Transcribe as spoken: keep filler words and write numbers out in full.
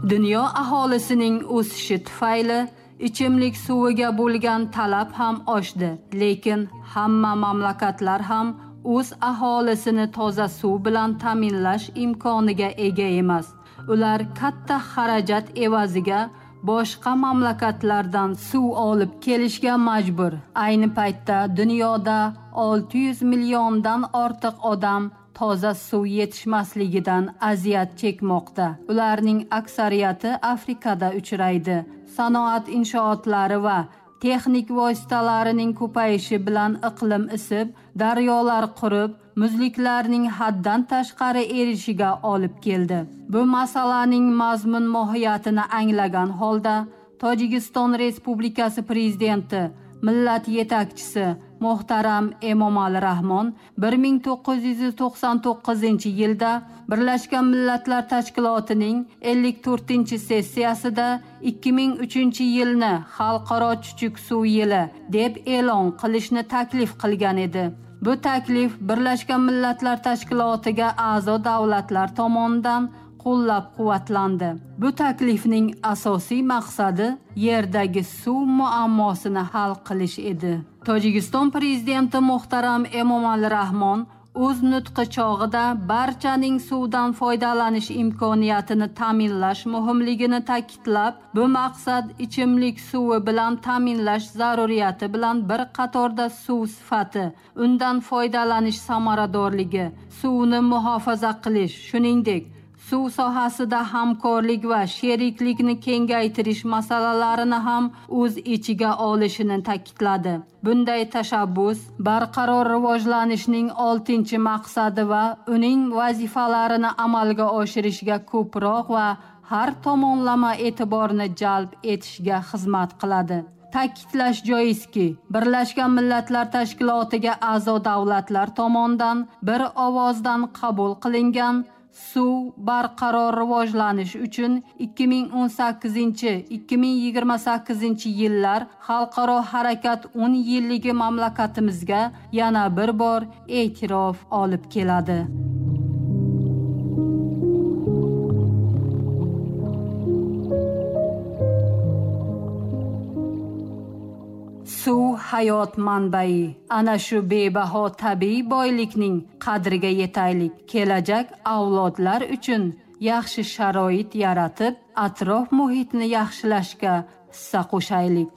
Dunyo aholisining o'sishi tufayli ichimlik suviga bo'lgan talab ham oshdi, lekin hamma mamlakatlar ham o'z aholisini toza suv bilan ta'minlash imkoniga ega emas. Ular katta xarajat evaziga boshqa mamlakatlardan suv olib kelishga majbur. Ayni paytda dunyoda olti yuz milliondan ortiq odam toza suv yetishmasligidan aziyat chekmoqda. Ularning aksariyati Afrikada uchraydi. Sanoat inshootlari va texnik vositalarining ko'payishi bilan iqlim isib, daryolar qurib, muzliklarning haddan tashqari erishiga olib keldi. Bu masalaning mazmun mohiyatini anglagan holda Tojikiston Respublikasi prezidenti, millat yetakchisi muhtaram Emomali Rahmon bir ming to'qqiz yuz to'qson to'qqizinchi yilda Birlashgan Millatlar Tashkilotining ellik to'rtinchi sessiyasida ikki ming uchinchi yilni Xalqaro chuchuk suv yili deb e'lon qilishni taklif qilgan edi. Bu taklif Birlashgan Millatlar Tashkilotiga a'zo davlatlar tomonidan qo'llab-quvvatlandi. Bu taklifning asosiy maqsadi yerdagi suv muammosini hal qilish edi. Tojikiston prezidenti muhtaram Emomali Rahmon o'z nutqi chog'ida barchaning suvdan foydalanish imkoniyatini ta'minlash muhimligini ta'kidlab, bu maqsad ichimlik suvi bilan ta'minlash zaruriyati bilan bir qatorda suv sifati, undan foydalanish samaradorligi, suvni muhofaza qilish, shuningdek suv sohasida hamkorlik va sheriklikni kengaytirish masalalarini ham o'z ichiga olishini ta'kidladi. Bunday tashabbus barqaror rivojlanishning oltinchi maqsadi va uning vazifalarini amalga oshirishga ko'proq va har tomonlama e'tiborni jalb etishga xizmat qiladi. Ta'kidlash joizki, Birlashgan Millatlar Tashkilotiga a'zo davlatlar tomonidan bir ovozdan qabul qilingan suv barqaror rivojlanish uchun ikki ming o'n sakkizinchi - ikki ming yigirma sakkizinchi yillar xalqaro harakat o'n yilligi mamlakatimizga yana bir bor e'tirof olib keladi. Suv hayot manbai. Ana shu bebaho tabiiy boylikning qadriga yetaylik. Kelajak avlodlar uchun yaxshi sharoit yaratib, atrof muhitni yaxshilashga hissa qo'shaylik.